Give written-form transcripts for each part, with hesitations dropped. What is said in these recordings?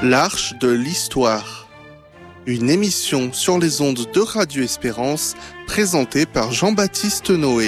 L'Arche de l'Histoire. Une émission sur les ondes de Radio Espérance, présentée par Jean-Baptiste Noé.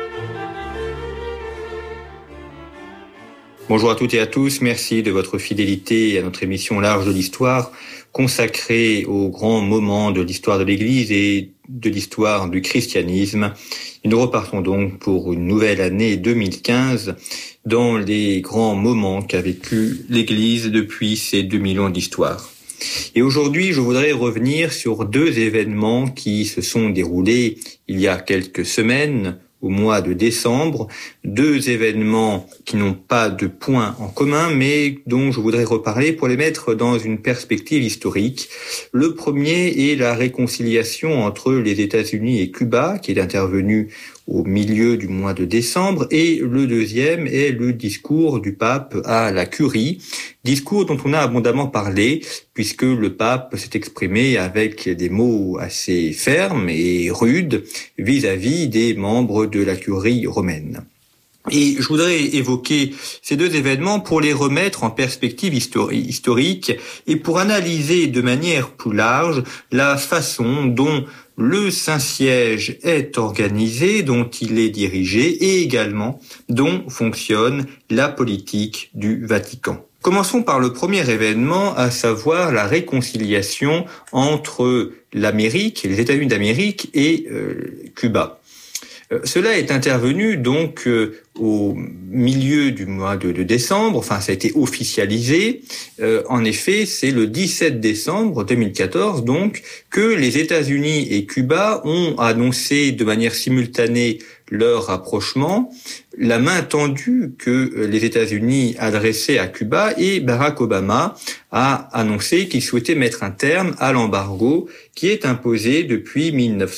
Bonjour à toutes et à tous, merci de votre fidélité à notre émission L'Arche de l'Histoire, consacrée aux grands moments de l'histoire de l'Église et de l'histoire du christianisme. Et nous repartons donc pour une nouvelle année 2015 dans les grands moments qu'a vécu l'Église depuis ces 2000 ans d'histoire. Et aujourd'hui, je voudrais revenir sur deux événements qui se sont déroulés il y a quelques semaines, au mois de décembre, deux événements qui n'ont pas de point en commun, mais dont je voudrais reparler pour les mettre dans une perspective historique. Le premier est la réconciliation entre les États-Unis et Cuba, qui est intervenue au milieu du mois de décembre, et le deuxième est le discours du pape à la Curie, discours dont on a abondamment parlé, puisque le pape s'est exprimé avec des mots assez fermes et rudes vis-à-vis des membres de la Curie romaine. Et je voudrais évoquer ces deux événements pour les remettre en perspective historique et pour analyser de manière plus large la façon dont le Saint-Siège est organisé, dont il est dirigé et également dont fonctionne la politique du Vatican. Commençons par le premier événement, à savoir la réconciliation entre l'Amérique, les États-Unis d'Amérique et Cuba. Cela est intervenu donc au milieu du mois de décembre, enfin ça a été officialisé. En effet, c'est le 17 décembre 2014 donc que les États-Unis et Cuba ont annoncé de manière simultanée leur rapprochement, la main tendue que les États-Unis adressaient à Cuba, et Barack Obama a annoncé qu'il souhaitait mettre un terme à l'embargo qui est imposé depuis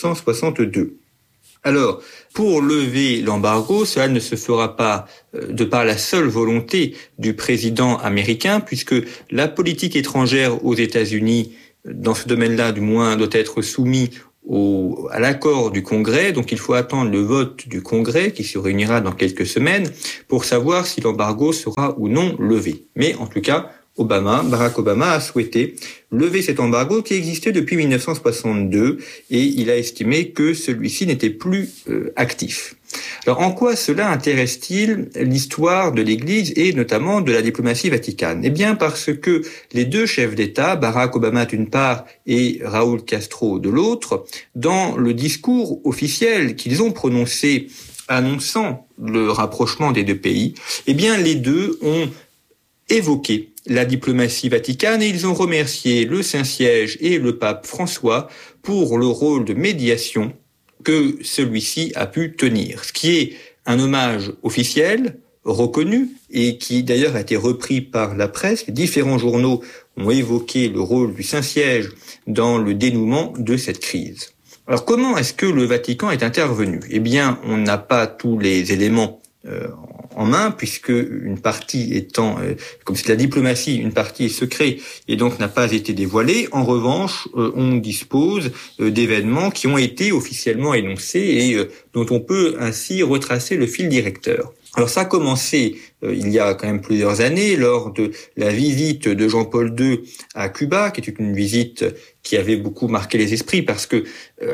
1962. Alors, pour lever l'embargo, cela ne se fera pas de par la seule volonté du président américain, puisque la politique étrangère aux États-Unis, dans ce domaine-là du moins, doit être soumise à l'accord du Congrès. Donc il faut attendre le vote du Congrès qui se réunira dans quelques semaines pour savoir si l'embargo sera ou non levé. Mais en tout cas, Barack Obama a souhaité lever cet embargo qui existait depuis 1962 et il a estimé que celui-ci n'était plus actif. Alors en quoi cela intéresse-t-il l'histoire de l'Église et notamment de la diplomatie vaticane ? Eh bien parce que les deux chefs d'État, Barack Obama d'une part et Raúl Castro de l'autre, dans le discours officiel qu'ils ont prononcé annonçant le rapprochement des deux pays, eh bien les deux ont évoqué la diplomatie vaticane et ils ont remercié le Saint-Siège et le pape François pour le rôle de médiation que celui-ci a pu tenir. Ce qui est un hommage officiel, reconnu, et qui d'ailleurs a été repris par la presse. Les différents journaux ont évoqué le rôle du Saint-Siège dans le dénouement de cette crise. Alors comment est-ce que le Vatican est intervenu ? Eh bien, on n'a pas tous les éléments en main, puisque une partie étant, comme c'est la diplomatie, une partie est secrète et donc n'a pas été dévoilée. En revanche, on dispose d'événements qui ont été officiellement énoncés et dont on peut ainsi retracer le fil directeur. Alors ça a commencé il y a quand même plusieurs années lors de la visite de Jean-Paul II à Cuba, qui était une visite qui avait beaucoup marqué les esprits parce que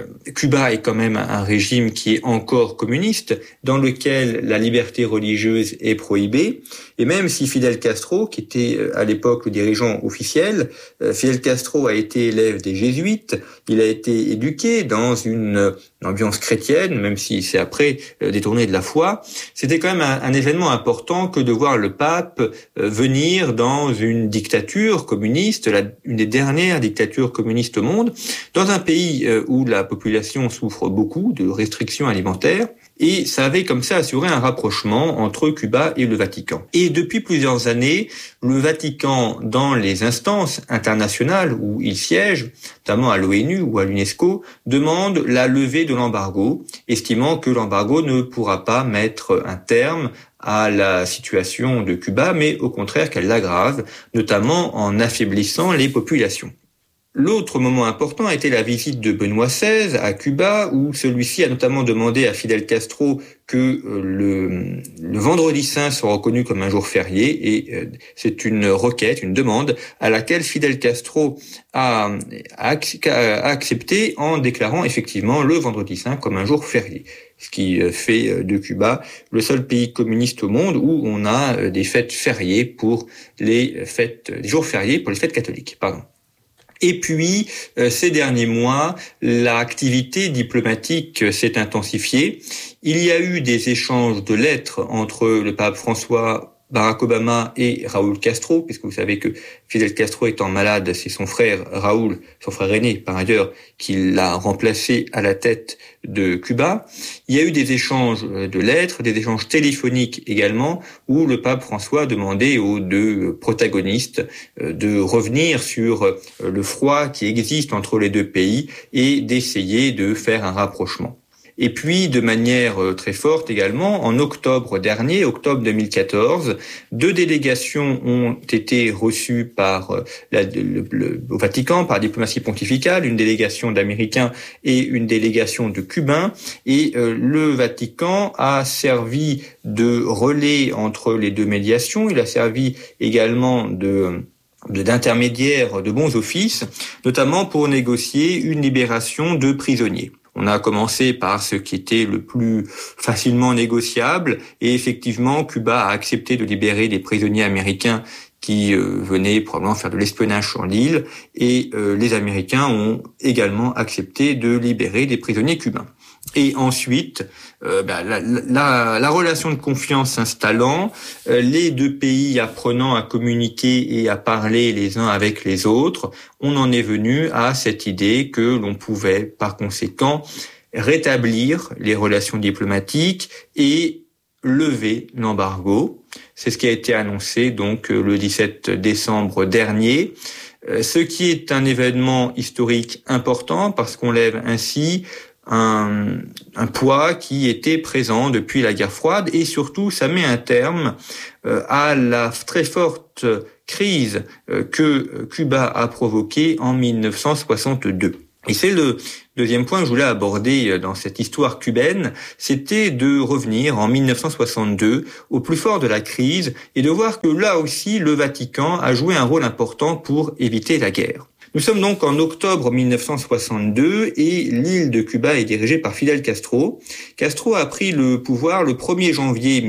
Cuba est quand même un régime qui est encore communiste, dans lequel la liberté religieuse est prohibée. Et même si Fidel Castro, qui était à l'époque le dirigeant officiel, Fidel Castro a été élève des jésuites, il a été éduqué dans une ambiance chrétienne, même si c'est après détourné de la foi, c'était quand même un événement important que de voir le pape venir dans une dictature communiste, une des dernières dictatures communistes au monde, dans un pays où la population souffre beaucoup de restrictions alimentaires, et ça avait comme ça assuré un rapprochement entre Cuba et le Vatican. Et depuis plusieurs années, le Vatican, dans les instances internationales où il siège, notamment à l'ONU ou à l'UNESCO, demande la levée de l'embargo, estimant que l'embargo ne pourra pas mettre un terme à la situation de Cuba, mais au contraire qu'elle l'aggrave, notamment en affaiblissant les populations. L'autre moment important a été la visite de Benoît XVI à Cuba, où celui-ci a notamment demandé à Fidel Castro que le vendredi saint soit reconnu comme un jour férié, et c'est une requête, une demande à laquelle Fidel Castro a accepté en déclarant effectivement le vendredi saint comme un jour férié, ce qui fait de Cuba le seul pays communiste au monde où on a des fêtes fériées pour des jours fériés pour les fêtes catholiques, pardon. Et puis, ces derniers mois, l'activité diplomatique s'est intensifiée. Il y a eu des échanges de lettres entre le pape François, Barack Obama et Raúl Castro, puisque vous savez que Fidel Castro étant malade, c'est son frère Raúl, son frère aîné par ailleurs, qui l'a remplacé à la tête de Cuba. Il y a eu des échanges de lettres, des échanges téléphoniques également, où le pape François demandait aux deux protagonistes de revenir sur le froid qui existe entre les deux pays et d'essayer de faire un rapprochement. Et puis, de manière très forte également, en octobre dernier, octobre 2014, 2 délégations ont été reçues au Vatican par la diplomatie pontificale, une délégation d'Américains et une délégation de Cubains. Et le Vatican a servi de relais entre les deux médiations. Il a servi également d'intermédiaire de bons offices, notamment pour négocier une libération de prisonniers. On a commencé par ce qui était le plus facilement négociable et effectivement, Cuba a accepté de libérer des prisonniers américains qui venaient probablement faire de l'espionnage sur l'île et les Américains ont également accepté de libérer des prisonniers cubains. Et ensuite, la relation de confiance s'installant, les deux pays apprenant à communiquer et à parler les uns avec les autres, on en est venu à cette idée que l'on pouvait, par conséquent, rétablir les relations diplomatiques et lever l'embargo. C'est ce qui a été annoncé donc le 17 décembre dernier, ce qui est un événement historique important parce qu'on lève ainsi un poids qui était présent depuis la guerre froide et surtout ça met un terme à la très forte crise que Cuba a provoquée en 1962. Et c'est le deuxième point que je voulais aborder dans cette histoire cubaine, c'était de revenir en 1962 au plus fort de la crise et de voir que là aussi le Vatican a joué un rôle important pour éviter la guerre. Nous sommes donc en octobre 1962 et l'île de Cuba est dirigée par Fidel Castro. Castro a pris le pouvoir le 1er janvier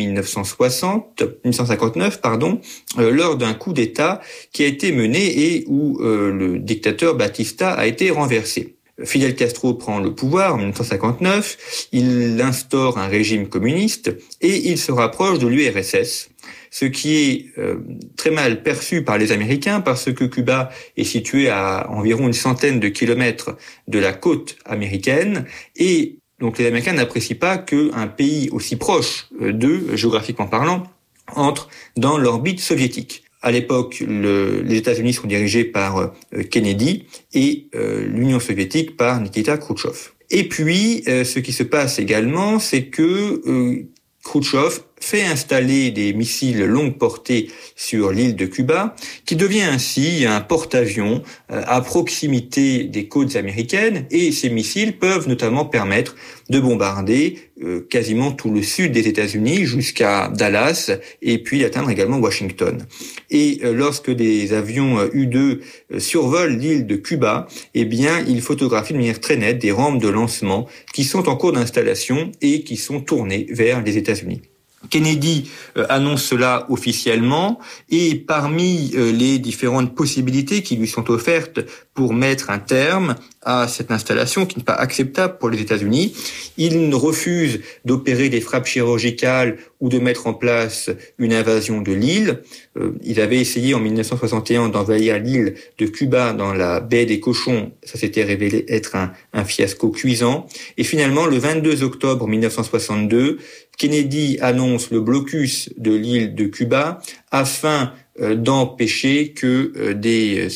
1959, lors d'un coup d'État qui a été mené et où le dictateur Batista a été renversé. Fidel Castro prend le pouvoir en 1959, il instaure un régime communiste et il se rapproche de l'URSS. Ce qui est très mal perçu par les Américains parce que Cuba est situé à environ une centaine de kilomètres de la côte américaine et donc les Américains n'apprécient pas qu'un pays aussi proche d'eux, géographiquement parlant, entre dans l'orbite soviétique. À l'époque, les États-Unis sont dirigés par Kennedy et l'Union soviétique par Nikita Khrouchtchev. Et puis, ce qui se passe également, c'est que Khrouchtchev fait installer des missiles longue portée sur l'île de Cuba, qui devient ainsi un porte-avions à proximité des côtes américaines, et ces missiles peuvent notamment permettre de bombarder quasiment tout le sud des États-Unis jusqu'à Dallas, et puis atteindre également Washington. Et lorsque des avions U-2 survolent l'île de Cuba, eh bien, ils photographient de manière très nette des rampes de lancement qui sont en cours d'installation et qui sont tournées vers les États-Unis. Kennedy annonce cela officiellement et parmi les différentes possibilités qui lui sont offertes pour mettre un terme à cette installation qui n'est pas acceptable pour les États-Unis, il refuse d'opérer des frappes chirurgicales ou de mettre en place une invasion de l'île. Ils avaient essayé en 1961 d'envahir l'île de Cuba dans la baie des Cochons. Ça s'était révélé être un fiasco cuisant. Et finalement, le 22 octobre 1962, Kennedy annonce le blocus de l'île de Cuba afin d'empêcher que des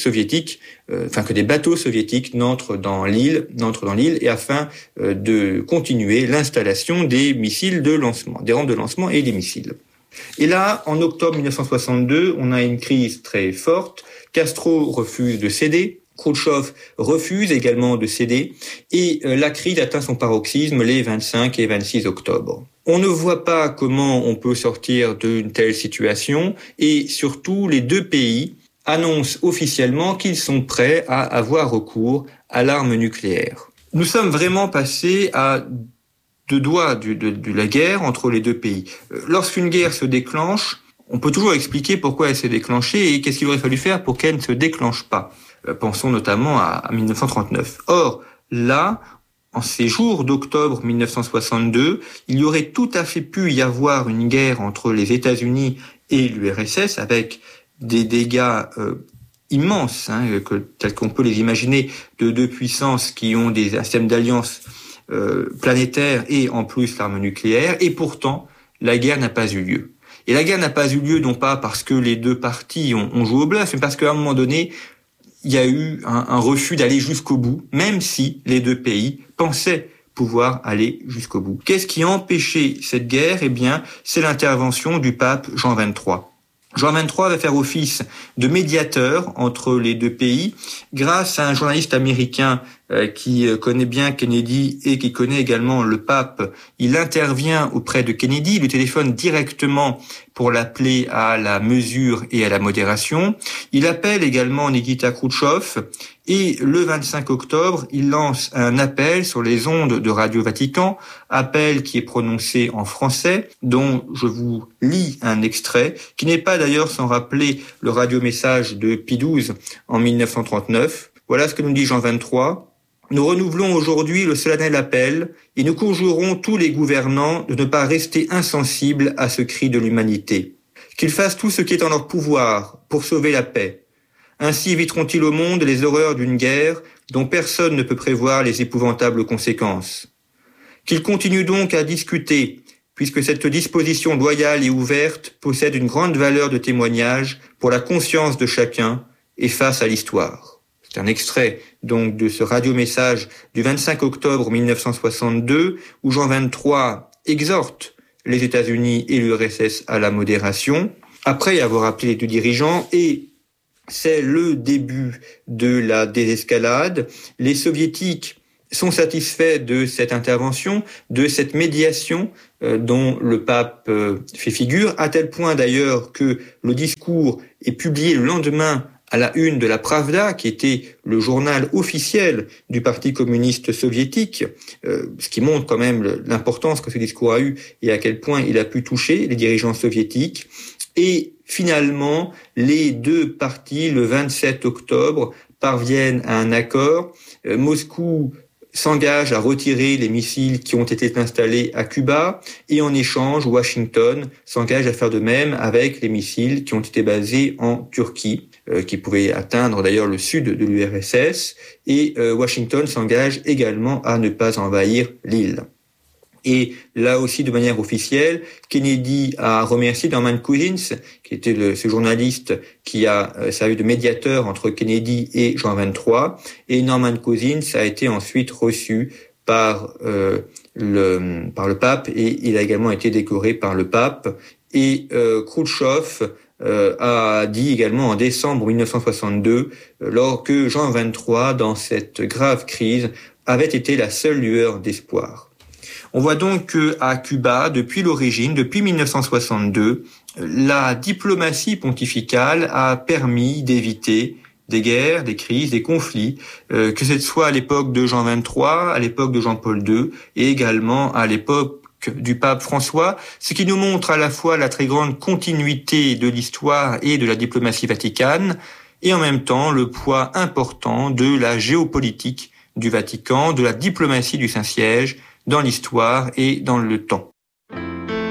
bateaux soviétiques n'entrent dans l'île et afin de continuer l'installation des missiles de lancement, des rampes de lancement et des missiles. Et là, en octobre 1962, on a une crise très forte. Castro refuse de céder. Khrouchtchev refuse également de céder et la crise atteint son paroxysme les 25 et 26 octobre. On ne voit pas comment on peut sortir d'une telle situation et surtout les deux pays annoncent officiellement qu'ils sont prêts à avoir recours à l'arme nucléaire. Nous sommes vraiment passés à deux doigts de la guerre entre les deux pays. Lorsqu'une guerre se déclenche, on peut toujours expliquer pourquoi elle s'est déclenchée et qu'est-ce qu'il aurait fallu faire pour qu'elle ne se déclenche pas. Pensons notamment à 1939. Or, là, en ces jours d'octobre 1962, il y aurait tout à fait pu y avoir une guerre entre les États-Unis et l'URSS avec des dégâts immenses, tels qu'on peut les imaginer, de deux puissances qui ont des systèmes d'alliance planétaires et en plus l'arme nucléaire. Et pourtant, la guerre n'a pas eu lieu. Et la guerre n'a pas eu lieu non pas parce que les deux parties ont joué au bluff, mais parce qu'à un moment donné, il y a eu un refus d'aller jusqu'au bout, même si les deux pays pensaient pouvoir aller jusqu'au bout. Qu'est-ce qui a empêché cette guerre ? Eh bien, c'est l'intervention du pape Jean XXIII. Jean XXIII va faire office de médiateur entre les deux pays grâce à un journaliste américain qui connaît bien Kennedy et qui connaît également le pape. Il intervient auprès de Kennedy, il le téléphone directement pour l'appeler à la mesure et à la modération. Il appelle également Nikita Khrouchtchev et le 25 octobre, il lance un appel sur les ondes de Radio Vatican, appel qui est prononcé en français, dont je vous lis un extrait, qui n'est pas d'ailleurs sans rappeler le radiomessage de Pie XII en 1939. Voilà ce que nous dit Jean XXIII. Nous renouvelons aujourd'hui le solennel appel et nous conjurons tous les gouvernants de ne pas rester insensibles à ce cri de l'humanité. Qu'ils fassent tout ce qui est en leur pouvoir pour sauver la paix. Ainsi éviteront-ils au monde les horreurs d'une guerre dont personne ne peut prévoir les épouvantables conséquences. Qu'ils continuent donc à discuter, puisque cette disposition loyale et ouverte possède une grande valeur de témoignage pour la conscience de chacun et face à l'histoire. C'est un extrait donc de ce radiomessage du 25 octobre 1962 où Jean XXIII exhorte les États-Unis et l'URSS à la modération après avoir appelé les deux dirigeants, et c'est le début de la désescalade. Les soviétiques sont satisfaits de cette intervention, de cette médiation dont le pape fait figure, à tel point d'ailleurs que le discours est publié le lendemain à la une de la Pravda, qui était le journal officiel du Parti communiste soviétique, ce qui montre quand même l'importance que ce discours a eu et à quel point il a pu toucher les dirigeants soviétiques. Et finalement, les deux parties, le 27 octobre, parviennent à un accord. Moscou s'engage à retirer les missiles qui ont été installés à Cuba, et en échange, Washington s'engage à faire de même avec les missiles qui ont été basés en Turquie, qui pouvaient atteindre d'ailleurs le sud de l'URSS, et Washington s'engage également à ne pas envahir l'île. Et là aussi, de manière officielle, Kennedy a remercié Norman Cousins, qui était ce journaliste qui a servi de médiateur entre Kennedy et Jean XXIII. Et Norman Cousins a été ensuite reçu par le pape, et il a également été décoré par le pape. Et Khrouchtchev a dit également en décembre 1962, lors que Jean XXIII, dans cette grave crise, avait été la seule lueur d'espoir. On voit donc qu'à Cuba, depuis l'origine, depuis 1962, la diplomatie pontificale a permis d'éviter des guerres, des crises, des conflits, que ce soit à l'époque de Jean XXIII, à l'époque de Jean-Paul II et également à l'époque du pape François, ce qui nous montre à la fois la très grande continuité de l'histoire et de la diplomatie vaticane, et en même temps le poids important de la géopolitique du Vatican, de la diplomatie du Saint-Siège, dans l'histoire et dans le temps.